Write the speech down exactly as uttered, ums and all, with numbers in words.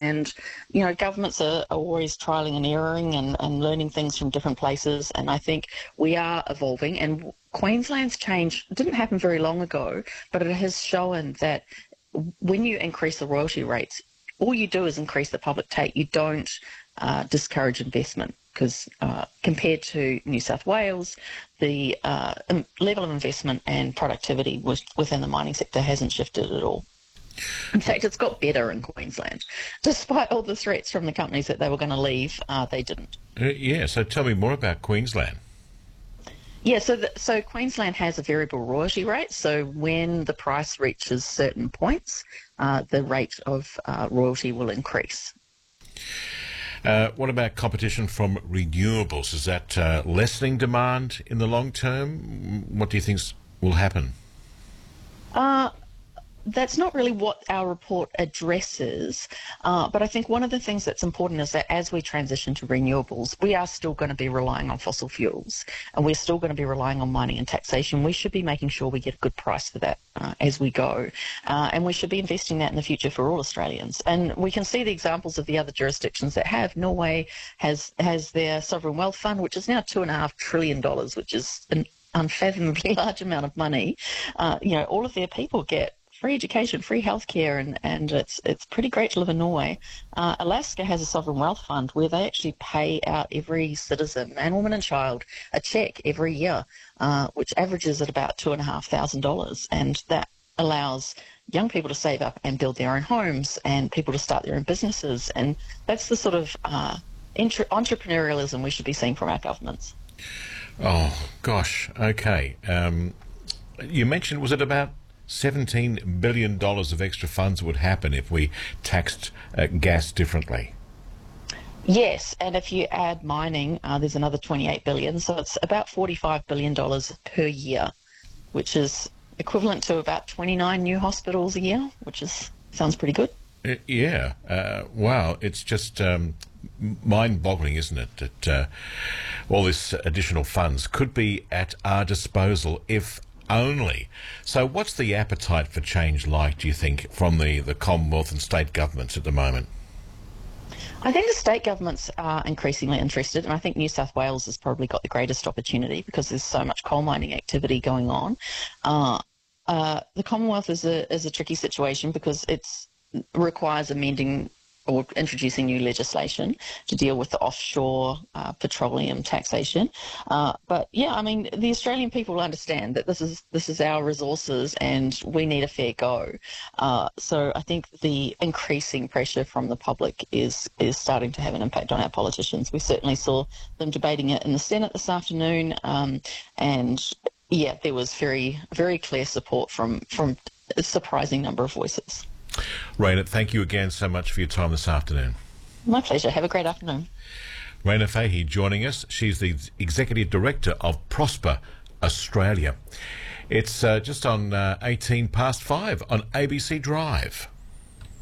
And, you know, governments are, are always trialling and erroring and, and learning things from different places. And I think we are evolving. And Queensland's change didn't happen very long ago, but it has shown that when you increase the royalty rates, all you do is increase the public take. You don't uh, discourage investment, because uh, compared to New South Wales, the uh, level of investment and productivity was, within the mining sector hasn't shifted at all. In fact, it's got better in Queensland. Despite all the threats from the companies that they were going to leave, uh, they didn't. Uh, yeah, so tell me more about Queensland. Yeah, so the, so Queensland has a variable royalty rate. So when the price reaches certain points, uh, the rate of uh, royalty will increase. Uh, what about competition from renewables? Is that uh, lessening demand in the long term? What do you think will happen? Uh, that's not really what our report addresses, uh, but I think one of the things that's important is that as we transition to renewables, we are still going to be relying on fossil fuels, and we're still going to be relying on mining and taxation. We should be making sure we get a good price for that uh, as we go, uh, and we should be investing that in the future for all Australians. And we can see the examples of the other jurisdictions that have. Norway has has their sovereign wealth fund, which is now two and a half trillion dollars, which is an unfathomably large amount of money. Uh, you know, all of their people get free education, free healthcare, and, and it's it's pretty great to live in Norway. Uh, Alaska has a sovereign wealth fund where they actually pay out every citizen, man, woman and child, a cheque every year, uh, which averages at about two and a half thousand dollars, and that allows young people to save up and build their own homes, and people to start their own businesses, and that's the sort of uh, entre- entrepreneurialism we should be seeing from our governments. Oh gosh, okay. Um, you mentioned, was it about seventeen billion dollars of extra funds would happen if we taxed uh, gas differently? Yes, and if you add mining, uh, there's another twenty-eight billion dollars, so it's about forty-five billion dollars per year, which is equivalent to about twenty-nine new hospitals a year, which is sounds pretty good. Uh, yeah, uh, wow, it's just um, mind-boggling, isn't it, that uh, all this additional funds could be at our disposal if only. So what's the appetite for change like, do you think, from the, the Commonwealth and state governments at the moment? I think the state governments are increasingly interested, and I think New South Wales has probably got the greatest opportunity because there's so much coal mining activity going on. Uh, uh, the Commonwealth is a, is a tricky situation because it requires amending or introducing new legislation to deal with the offshore uh, petroleum taxation. Uh, but yeah, I mean, the Australian people understand that this is this is our resources and we need a fair go. Uh, so I think the increasing pressure from the public is is starting to have an impact on our politicians. We certainly saw them debating it in the Senate this afternoon, um, and yeah, there was very very clear support from from a surprising number of voices. Raina, thank you again so much for your time this afternoon. My pleasure. Have a great afternoon. Raina Fahey joining us. She's the Executive Director of Prosper Australia. It's uh, just on uh, eighteen past five on A B C Drive.